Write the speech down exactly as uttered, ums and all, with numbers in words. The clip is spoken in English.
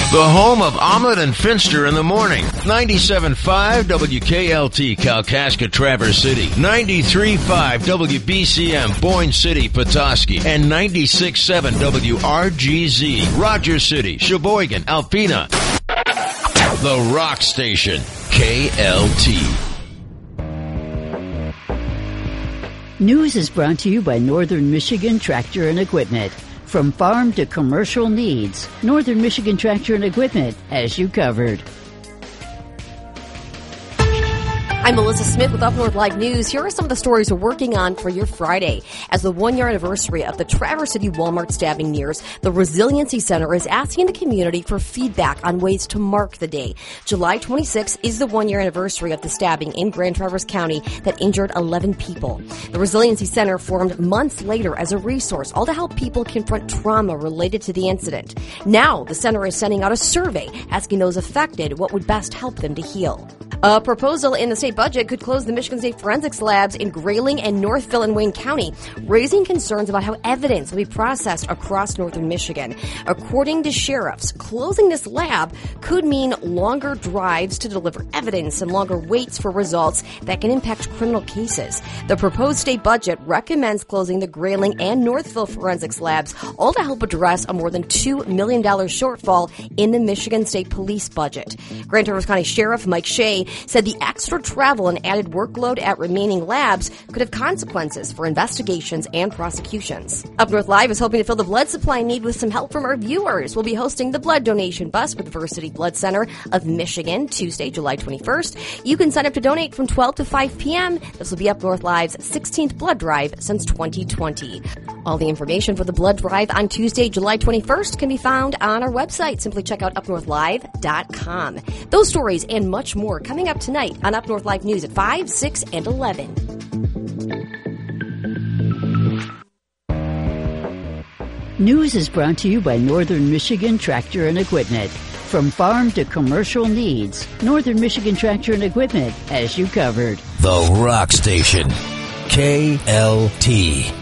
The home of Omelet and Finster in the morning. ninety-seven point five W K L T, Kalkaska, Traverse City. ninety-three point five W B C M, Boyne City, Petoskey. And ninety-six point seven W R G Z, Rogers City, Sheboygan, Alpena. The Rock Station, K L T. News is brought to you by Northern Michigan Tractor and Equipment. From farm to commercial needs, Northern Michigan Tractor and Equipment has you covered. I'm Melissa Smith with Up North Live News. Here are some of the stories we're working on for your Friday. As the one-year anniversary of the Traverse City Walmart stabbing nears, the Resiliency Center is asking the community for feedback on ways to mark the day. July twenty-sixth is the one-year anniversary of the stabbing in Grand Traverse County that injured eleven people. The Resiliency Center formed months later as a resource, all to help people confront trauma related to the incident. Now, the center is sending out a survey asking those affected what would best help them to heal. A proposal in the state budget could close the Michigan State Forensics Labs in Grayling and Northville and Wayne County, raising concerns about how evidence will be processed across northern Michigan. According to sheriffs, closing this lab could mean longer drives to deliver evidence and longer waits for results that can impact criminal cases. The proposed state budget recommends closing the Grayling and Northville Forensics Labs, all to help address a more than two million dollars shortfall in the Michigan State Police budget. Grand Traverse County Sheriff Mike Shea said the extra travel and added workload at remaining labs could have consequences for investigations and prosecutions. Up North Live is hoping to fill the blood supply need with some help from our viewers. We'll be hosting the blood donation bus with Versity Blood Center of Michigan, Tuesday, July twenty-first. You can sign up to donate from twelve to five p.m. This will be Up North Live's sixteenth blood drive since twenty twenty. All the information for the blood drive on Tuesday, July twenty-first can be found on our website. Simply check out up north live dot com. Those stories and much more coming up tonight on Up North Live News at five, six, and eleven. News is brought to you by Northern Michigan Tractor and Equipment. From farm to commercial needs, Northern Michigan Tractor and Equipment has you covered. The Rock Station, K L T.